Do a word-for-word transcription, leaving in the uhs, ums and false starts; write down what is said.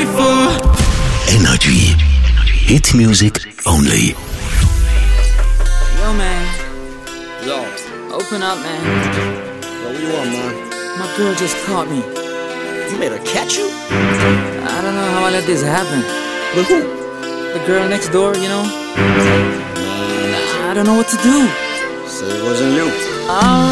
for. Energy. Hit music only. Yo, man. Yo. Open up, man. Yo, what you want, man? My girl just caught me. You made her catch you? I don't know how I let this happen. With who? The girl next door, you know? I don't know what to do. Say it wasn't you. I